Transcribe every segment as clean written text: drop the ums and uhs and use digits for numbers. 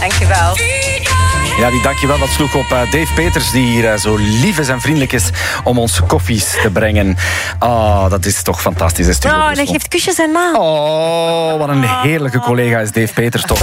Dankjewel. Ja, die dankjewel, dat sloeg op Dave Peters, die hier zo lief is en vriendelijk is om ons koffies te brengen. Oh, dat is toch fantastisch. En hij geeft kusjes en ma. Oh, wat een heerlijke collega is Dave Peters toch.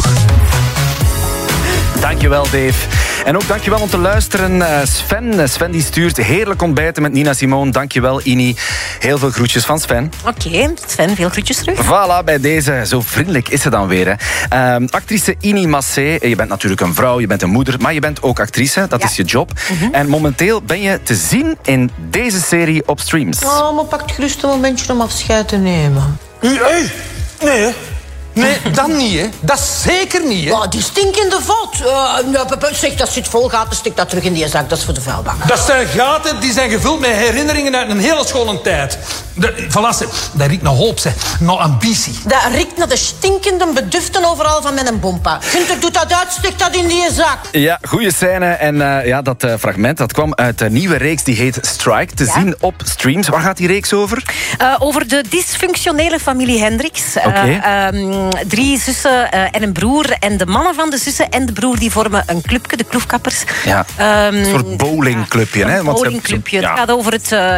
Dankjewel, Dave. En ook dankjewel om te luisteren, Sven. Sven die stuurt heerlijk ontbijten met Nina Simone. Dankjewel, Ini. Heel veel groetjes van Sven. Oké, Sven, veel groetjes terug. Voilà, bij deze. Zo vriendelijk is ze dan weer. Hè. Actrice Ini Massé. Je bent natuurlijk een vrouw, je bent een moeder, maar je bent ook actrice. Dat is je job. En momenteel ben je te zien in deze serie op streams. Oh, maar pak gerust een momentje om afscheid te nemen. Hey, nee. Nee, dat niet, hè. Dat zeker niet, hè. Oh, die stinkende vat. Zeg, dat zit vol gaten, stik dat terug in die zak. Dat is voor de vuilbak. Dat zijn gaten die zijn gevuld met herinneringen uit een hele schone tijd. Voilà, dat riekt naar hoop, zeg. Naar ambitie. Dat riekt naar de stinkende beduften overal van mijn bompa. Gunther, doet dat uit, stik dat in die zak. Ja, goede scène. En dat fragment dat kwam uit een nieuwe reeks die heet Strike. Te zien op streams. Waar gaat die reeks over? Over de dysfunctionele familie Hendricks. Oké. 3 zussen en een broer. En de mannen van de zussen en de broer die vormen een clubje, de Kloefkappers. Ja, een soort bowlingclubje. Een bowlingclubje. Het gaat over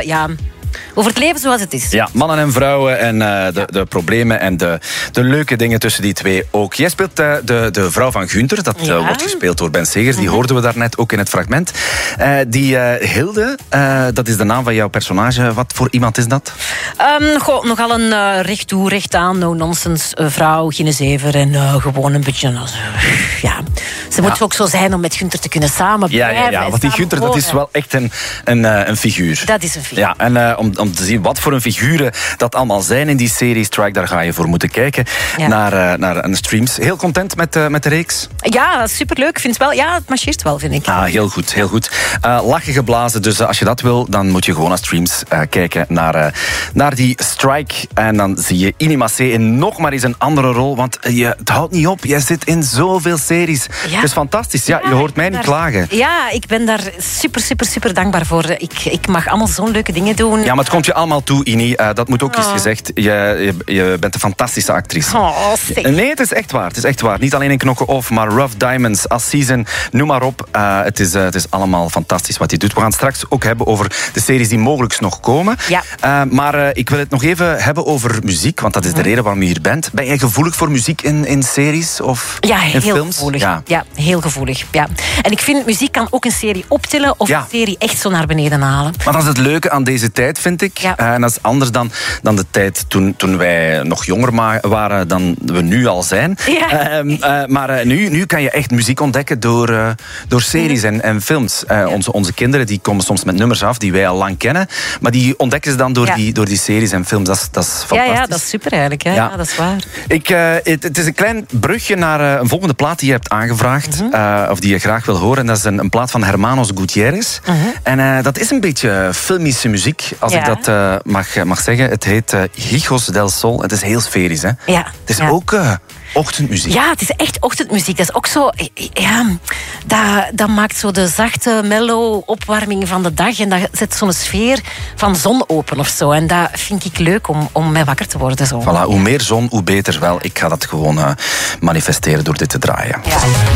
het leven zoals het is. Ja, mannen en vrouwen en de problemen en de leuke dingen tussen die twee ook. Jij speelt de vrouw van Gunther. Dat wordt gespeeld door Ben Segers. Die hoorden we daarnet ook in het fragment. Die Hilde, dat is de naam van jouw personage. Wat voor iemand is dat? Nogal een recht toe, recht aan, no-nonsense vrouw. Geen zever en gewoon een beetje... Ze moet ook zo zijn om met Gunther te kunnen samen blijven. Ja, want die Gunther, dat is wel echt een figuur. Dat is een figuur. Ja, en om te zien wat voor een figuren dat allemaal zijn in die serie Strike, daar ga je voor moeten kijken. Ja. Naar een streams. Heel content met de reeks? Ja, superleuk. Vind wel, het marcheert wel, vind ik. Ah, heel goed, heel goed. Lachen geblazen, dus als je dat wil, dan moet je gewoon naar streams kijken naar die Strike. En dan zie je Ini Massé in nog maar eens een andere rol, want het houdt niet op. Jij zit in zoveel series. Ja. Het is fantastisch. Ja, je hoort mij niet klagen. Ja, ik ben daar super dankbaar voor. Ik mag allemaal zo'n leuke dingen doen. Ja, maar het komt je allemaal toe, Ini. Dat moet ook eens gezegd. Je bent een fantastische actrice. Nee, het is echt waar. Het is echt waar. Niet alleen in Knokken Off, maar Rough Diamonds, As Season, noem maar op. Het is allemaal fantastisch wat je doet. We gaan het straks ook hebben over de series die mogelijk nog komen. Ja. Maar ik wil het nog even hebben over muziek, want dat is de reden waarom je hier bent. Ben jij gevoelig voor muziek in series of in films? Gevoelig. Ja, heel gevoelig. Ja. En ik vind, muziek kan ook een serie optillen of een serie echt zo naar beneden halen. Maar dat is het leuke aan deze tijd, vind ik. Ja. En dat is anders dan de tijd toen wij nog jonger waren dan we nu al zijn. Ja. Maar nu kan je echt muziek ontdekken door series en films. Onze kinderen die komen soms met nummers af die wij al lang kennen. Maar die ontdekken ze dan door die series en films. Dat is fantastisch. Ja, dat is super eigenlijk. Hè? Ja, dat is waar. Het is een klein brugje naar een volgende plaat die je hebt aangevraagd. Of die je graag wil horen. En dat is een plaat van Hermanos Gutierrez. En dat is een beetje filmische muziek, als ik dat mag zeggen. Het heet Hijos del Sol. Het is heel sferisch, hè? Ja. Het is ook ochtendmuziek. Ja, het is echt ochtendmuziek. Dat is ook zo... Ja, dat maakt zo de zachte, mellow opwarming van de dag. En dat zet zo'n sfeer van zon open of zo. En dat vind ik leuk om mij wakker te worden. Zo. Voilà, hoe meer zon, hoe beter. Wel, ik ga dat gewoon manifesteren door dit te draaien. Ja.